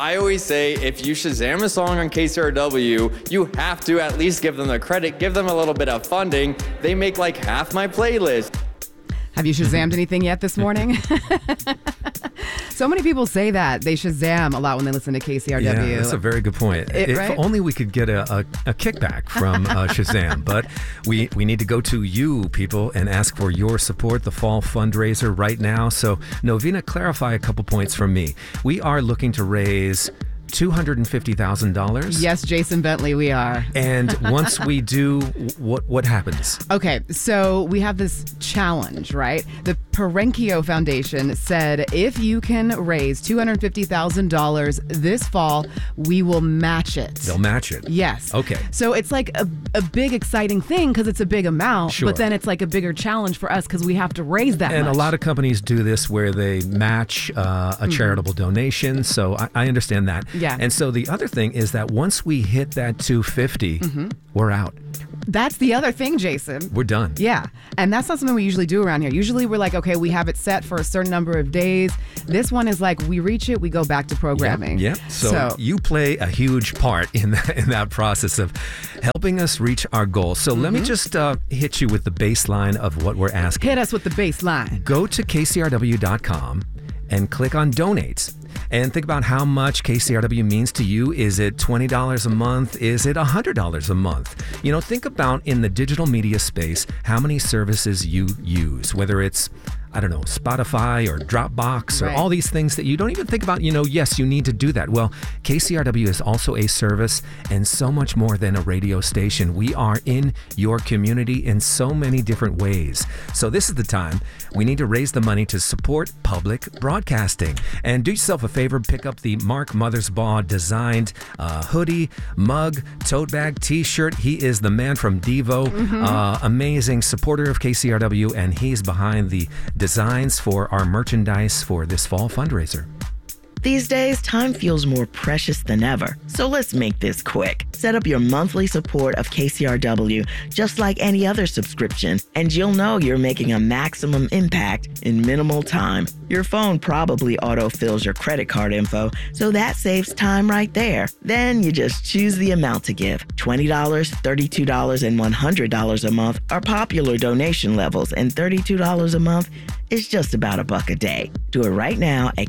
I always say if you Shazam a song on KCRW, you have to at least give them the credit, give them a little bit of funding. They make like half my playlist. Have you Shazammed anything yet this morning? So many people say that. They Shazam a lot when they listen to KCRW. Yeah, that's a very good point. If right? only we could get a kickback from Shazam. But we need to go to you, people, and ask for your support, the fall fundraiser right now. So, Novena, clarify a couple points from me. We are looking to raise $250,000. Yes, Jason Bentley, we are. And once we do, what happens? Okay, so we have this challenge, right? The Perenkio Foundation said if you can raise $250,000 this fall, we will match it. They'll match it. Yes. Okay. So it's like a big exciting thing because it's a big amount, Sure. but then it's like a bigger challenge for us because we have to raise that And much. a lot of companies do this where they match a charitable donation. So I understand that. Yeah. And so the other thing is that once we hit that 250, we're out. That's the other thing, Jason. We're done. Yeah. And that's not something we usually do around here. Usually we're like, okay, we have it set for a certain number of days. This one is like, we reach it, we go back to programming. Yep. So you play a huge part in that process of helping us reach our goals. So let me just hit you with the baseline of what we're asking. Hit us with the baseline. Go to kcrw.com and click on Donate. And think about how much KCRW means to you. Is it $20 a month? Is it $100 a month? You know, think about in the digital media space how many services you use, whether it's, I don't know, Spotify or Dropbox or Right. all these things that you don't even think about, yes, you need to do that. Well, KCRW is also a service and so much more than a radio station. We are in your community in so many different ways. So this is the time we need to raise the money to support public broadcasting. And do yourself a favor, pick up the Mark Mothersbaugh designed hoodie, mug, tote bag, t-shirt. He is the man from Devo, amazing supporter of KCRW, and he's behind the designs for our merchandise for this fall fundraiser. These days, time feels more precious than ever. So let's make this quick. Set up your monthly support of KCRW just like any other subscription, and you'll know you're making a maximum impact in minimal time. Your phone probably autofills your credit card info, so that saves time right there. Then you just choose the amount to give. $20, $32, and $100 a month are popular donation levels, and $32 a month is just about $1 a day. Do it right now at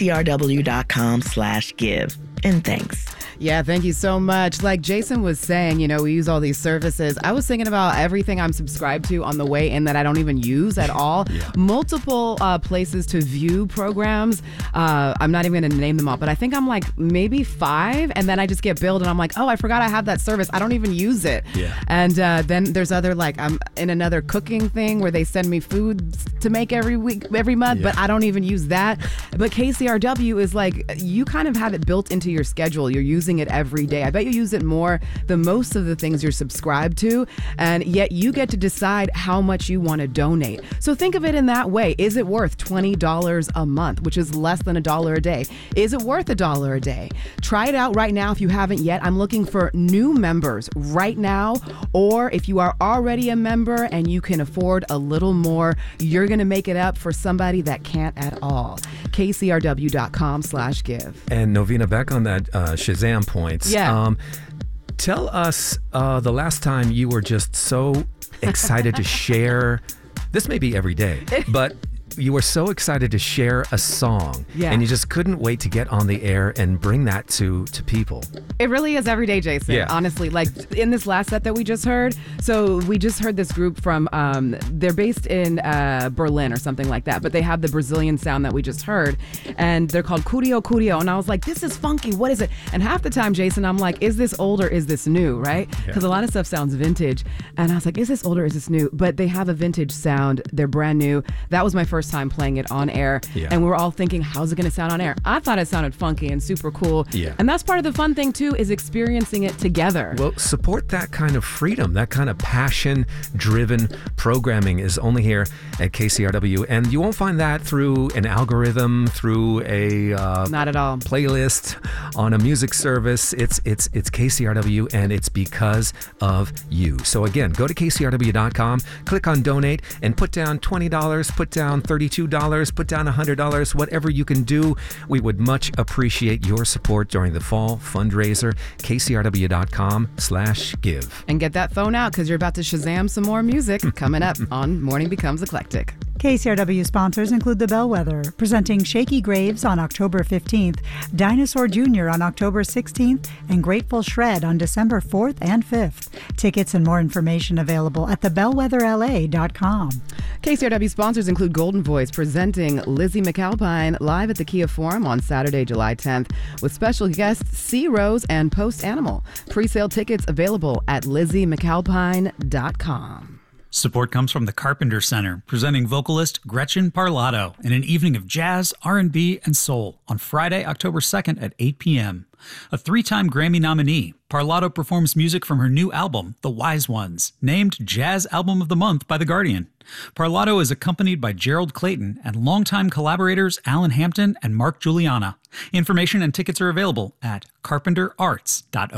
kcrw.com/give. And thanks. Yeah, thank you so much. Like Jason was saying, we use all these services. I was thinking about everything I'm subscribed to on the way in that I don't even use at all. Yeah. Multiple places to view programs. I'm not even going to name them all, but I think I'm like maybe 5, and then I just get billed and I'm like, oh, I forgot I have that service. I don't even use it. Yeah. And then there's other, like I'm in another cooking thing where they send me food to make every week, every month, but I don't even use that. But KCRW is like, you kind of have it built into your schedule. You're using it every day. I bet you use it more than most of the things you're subscribed to, and yet you get to decide how much you want to donate. So think of it in that way. Is it worth $20 a month, which is less than $1 a day? Is it worth $1 a day? Try it out right now if you haven't yet. I'm looking for new members right now, or if you are already a member and you can afford a little more, you're going to make it up for somebody that can't at all. KCRW.com/give. And Novena, back on that Shazam points. Yeah. Tell us the last time you were just so excited to share. This may be every day, but you were so excited to share a song, and you just couldn't wait to get on the air and bring that to people. It really is every day, Jason. Yeah. Honestly, like in this last set that we just heard. So we just heard this group from, they're based in Berlin or something like that, but they have the Brazilian sound that we just heard, and they're called Curio Curio. And I was like, this is funky. What is it? And half the time, Jason, I'm like, is this old or is this new, right? Because a lot of stuff sounds vintage. And I was like, is this old or is this new? But they have a vintage sound. They're brand new. That was my first time playing it on air. Yeah. And we were all thinking, how's it going to sound on air? I thought it sounded funky and super cool. Yeah. And that's part of the fun thing too, is experiencing it together. Well, support that kind of freedom, that kind of passion-driven programming is only here at KCRW, and you won't find that through an algorithm, through a Not at all. playlist on a music service. It's KCRW, and it's because of you. So again, go to kcrw.com, click on donate, and put down $20, put down $30, $32, put down $100, whatever you can do. We would much appreciate your support during the fall fundraiser. KCRW.com/give. And get that phone out because you're about to Shazam some more music coming up on Morning Becomes Eclectic. KCRW sponsors include The Bellwether, presenting Shaky Graves on October 15th, Dinosaur Jr. on October 16th, and Grateful Shred on December 4th and 5th. Tickets and more information available at thebellwetherla.com. KCRW sponsors include Golden Voice, presenting Lizzie McAlpine live at the Kia Forum on Saturday, July 10th, with special guests C. Rose and Post Animal. Pre-sale tickets available at LizzieMcAlpine.com. Support comes from the Carpenter Center, presenting vocalist Gretchen Parlato in an evening of jazz, R&B, and soul on Friday, October 2nd at 8 p.m. A 3-time Grammy nominee, Parlato performs music from her new album, The Wise Ones, named Jazz Album of the Month by The Guardian. Parlato is accompanied by Gerald Clayton and longtime collaborators Alan Hampton and Mark Juliana. Information and tickets are available at carpenterarts.org.